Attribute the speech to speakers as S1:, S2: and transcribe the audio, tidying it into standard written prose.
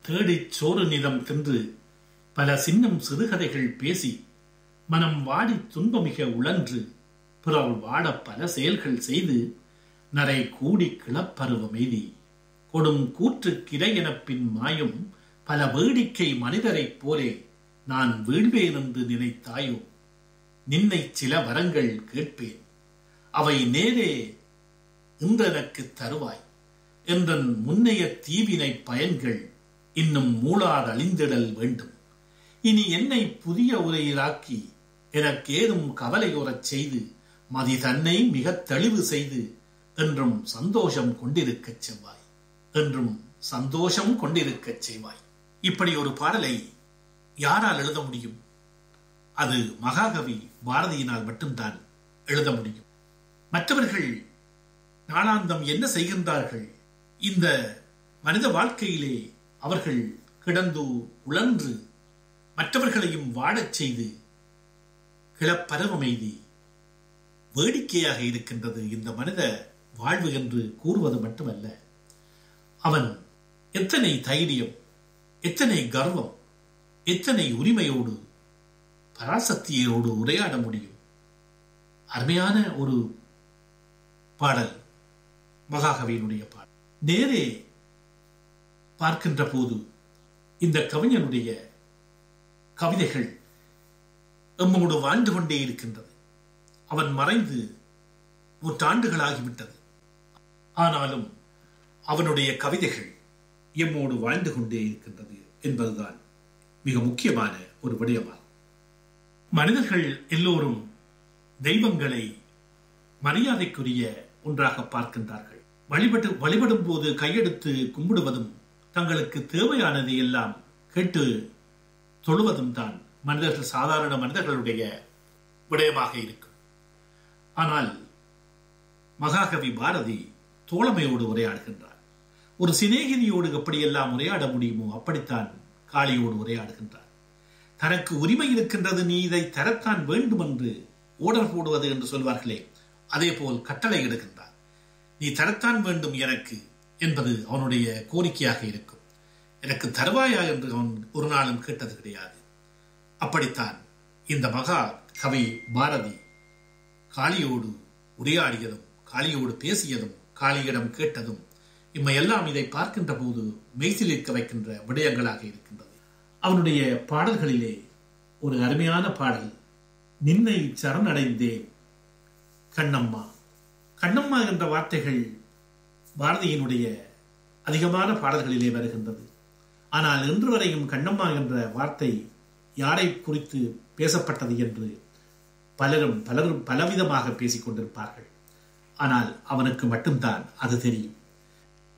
S1: தேடிச் சோறு நிலம் தின்று பல சின்னம் சிறுகதைகள் பேசி மனம் வாடி துன்பமிக உழன்று பிறர் வாட பல செயல்கள் செய்து நரை கூடி கிளப்பருவம் எய்தி கொடும் கூற்று கிரையெனப்பின் மாயும் பல வேடிக்கை மனிதரைப் போலே நான் வீழ்வேன் என்று நினைத்தாயோ? நின்னை சில வரங்கள் கேட்பேன், அவை நேரே இன்றெனக்கு தருவாய் என்றன் முன்னைய தீவினை பயன்கள் இன்னும் மூளார் அழிந்திடல் வேண்டும். இனி என்னை புதிய உரையிலாக்கி எனக்கேதும் கவலையுறச் செய்து மதி தன்னை மிக தெளிவு செய்து என்றும் சந்தோஷம் கொண்டிருக்கச் செவ்வாய், என்றும் சந்தோஷம் கொண்டிருக்கச் செய்வாய். இப்படி ஒரு பாடலை யாரால் எழுத முடியும்? அது மகாகவி பாரதியினால் மட்டும்தான் எழுத முடியும். மற்றவர்கள் நாளாந்தம் என்ன செய்கின்றார்கள்? இந்த மனித வாழ்க்கையிலே அவர்கள் கிடந்து உழன்று மற்றவர்களையும் வாடச் செய்து கிளப்பருவமெய்தி வேடிக்கையாக இருக்கின்றது இந்த மனித வாழ்வு என்று கூறுவது மட்டுமல்ல, அவன் எத்தனை தைரியம், எத்தனை கர்வம், எத்தனை உரிமையோடு பராசக்தியோடு உரையாட முடியும். அருமையான ஒரு பாடல் மகாகவியினுடைய பாடல். நேரே பார்க்கின்ற போது இந்த கவிஞனுடைய கவிதைகள் எம்மோடு வாழ்ந்து கொண்டே இருக்கின்றது. அவன் மறைந்து நூற்றாண்டுகளாகிவிட்டது. ஆனாலும் அவனுடைய கவிதைகள் எம்மோடு வாழ்ந்து கொண்டே இருக்கின்றது என்பதுதான் மிக முக்கியமான ஒரு விடயமாகும். மனிதர்கள் எல்லோரும் தெய்வங்களை மரியாதைக்குரிய ஒன்றாக பார்க்கின்றார்கள். வழிபடும் போது கையெடுத்து கும்பிடுவதும் தங்களுக்கு தேவையானதை எல்லாம் கேட்டு தொழுவதும் தான் மனிதர்கள், சாதாரண மனிதர்களுடைய விடயமாக இருக்கும். ஆனால் மகாகவி பாரதி தோழமையோடு உரையாடுகின்றார். ஒரு சிநேகிதியோடு எப்படியெல்லாம் உரையாட முடியுமோ அப்படித்தான் காளியோடு உரையாடுகின்றார். தனக்கு உரிமை இருக்கின்றது, நீ இதை தரத்தான் வேண்டும் என்று ஓடர் போடுவது என்று சொல்வார்களே, அதே போல் கட்டளை இடுகின்றார். நீ தரத்தான் வேண்டும் எனக்கு என்பது அவனுடைய கோரிக்கையாக இருக்கும். எனக்கு தருவாயா என்று அவன் ஒரு நாளும் கேட்டது கிடையாது. அப்படித்தான் இந்த மகா கவி பாரதி காளியோடு உரையாடியதும், காளியோடு பேசியதும், காளியிடம் கேட்டதும் இம்மையெல்லாம் இதை பார்க்கின்ற போது மெய்சிலிருக்க வைக்கின்ற விடயங்களாக இருக்கின்றது. அவனுடைய பாடல்களிலே ஒரு அருமையான பாடல், நின்னை சரணடைந்தேன் கண்ணம்மா. கண்ணம்மா என்ற வார்த்தைகள் பாரதியினுடைய அதிகமான பாடல்களிலே வருகின்றது. ஆனால் இன்று வரையும் கண்ணம்மா என்ற வார்த்தை யாரை குறித்து பேசப்பட்டது என்று பலரும் பலவிதமாக பேசிக் கொண்டிருப்பார்கள். ஆனால் அவனுக்கு மட்டும்தான் அது தெரியும்.